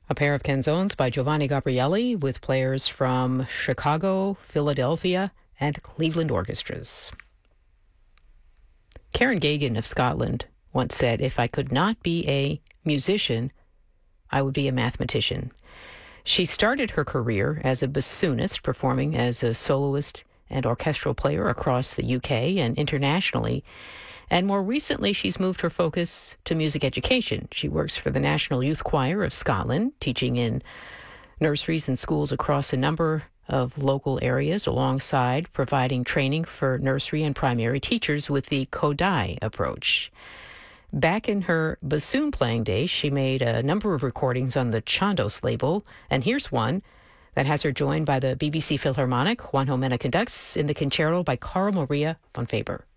A pair of canzones by Giovanni Gabrielli with players from Chicago, Philadelphia, and Cleveland orchestras. Karen Gagan of Scotland once said, "If I could not be a musician, I would be a mathematician." She started her career as a bassoonist, performing as a soloist and orchestral player across the UK and internationally. And more recently, she's moved her focus to music education. She works for the National Youth Choir of Scotland, teaching in nurseries and schools across a number of local areas, alongside providing training for nursery and primary teachers with the Kodály approach. Back in her bassoon playing days, she made a number of recordings on the Chandos label, and here's one that has her joined by the BBC Philharmonic. Juan Jomena conducts in the concerto by Carl Maria von Faber.